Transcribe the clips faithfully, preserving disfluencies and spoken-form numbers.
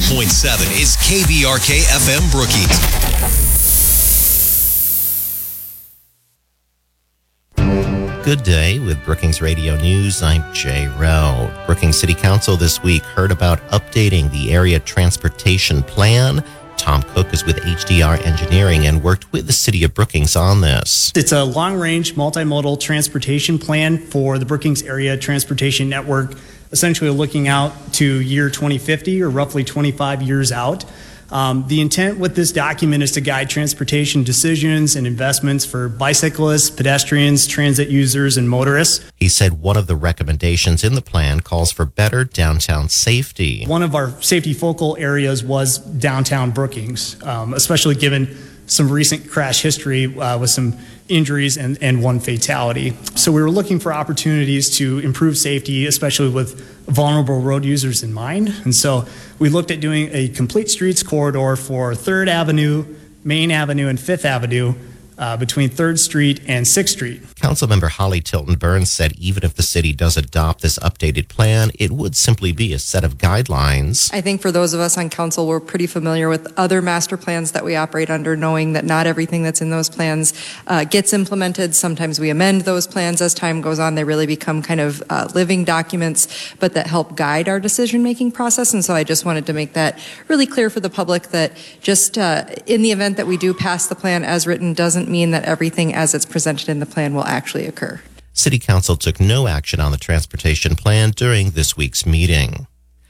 point seven is K B R K F M Brookings. Good day with Brookings Radio News. I'm Jay Rowe. Brookings City Council this week heard about updating the area transportation plan. Tom Cook is with H D R Engineering and worked with the city of Brookings on this. It's a long-range multimodal transportation plan for the Brookings area transportation network, essentially looking out to year twenty fifty or roughly twenty-five years out. Um, the intent with this document is to guide transportation decisions and investments for bicyclists, pedestrians, transit users, and motorists. He said one of the recommendations in the plan calls for better downtown safety. One of our safety focal areas was downtown Brookings, um, especially given some recent crash history uh, with some injuries and, and one fatality. So we were looking for opportunities to improve safety, especially with vulnerable road users in mind. And so we looked at doing a complete streets corridor for third Avenue, Main Avenue, and fifth Avenue uh, between third Street and sixth Street. Councilmember Holly Tilton Burns said even if the city does adopt this updated plan, it would simply be a set of guidelines. I think for those of us on council, we're pretty familiar with other master plans that we operate under, knowing that not everything that's in those plans uh, gets implemented. Sometimes we amend those plans as time goes on. They really become kind of uh, living documents, but that help guide our decision-making process. And so I just wanted to make that really clear for the public that just uh, in the event that we do pass the plan as written doesn't mean that everything as it's presented in the plan will actually occur. City Council took no action on the transportation plan during this week's meeting.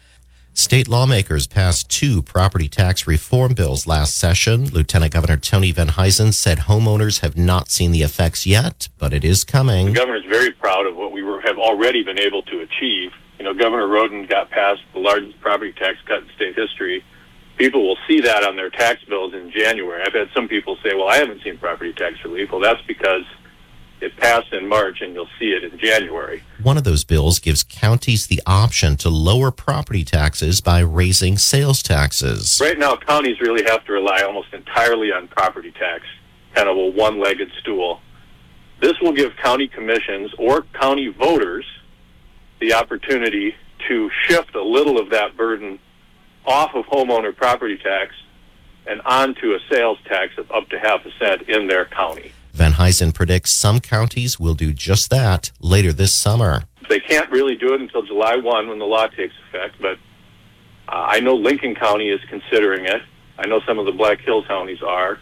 State lawmakers passed two property tax reform bills last session. Lieutenant Governor Tony Venhuizen said homeowners have not seen the effects yet, but it is coming. The governor is very proud of what we were, have already been able to achieve. You know, Governor Roden got passed the largest property tax cut in state history. People will see that on their tax bills in January. I've had some people say, well, I haven't seen property tax relief. Well, that's because it passed in March and you'll see it in January. One of those bills gives counties the option to lower property taxes by raising sales taxes. Right now, counties really have to rely almost entirely on property tax, kind of a one-legged stool. This will give county commissions or county voters the opportunity to shift a little of that burden off of homeowner property tax and onto a sales tax of up to half a cent in their county. Venhuizen predicts some counties will do just that later this summer. They can't really do it until July first when the law takes effect, but uh, I know Lincoln County is considering it. I know some of the Black Hills counties are.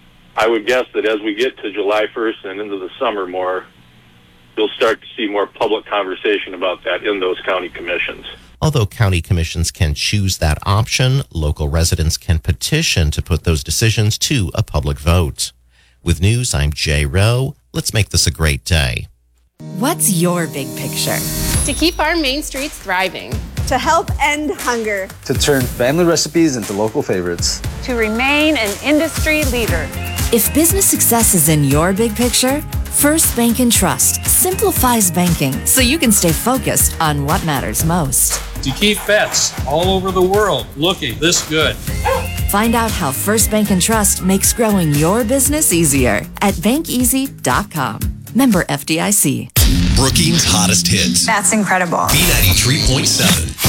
I would guess that as we get to July first and into the summer more, you'll start to see more public conversation about that in those county commissions. Although county commissions can choose that option, local residents can petition to put those decisions to a public vote. With news, I'm Jay Rowe. Let's make this a great day. What's your big picture? To keep our main streets thriving. To help end hunger. To turn family recipes into local favorites. To remain an industry leader. If business success is in your big picture, First Bank and Trust simplifies banking so you can stay focused on what matters most. To keep pets all over the world looking this good. Find out how First Bank and Trust makes growing your business easier at bank easy dot com. Member F D I C. Brookings' hottest hits. That's incredible. B ninety-three point seven.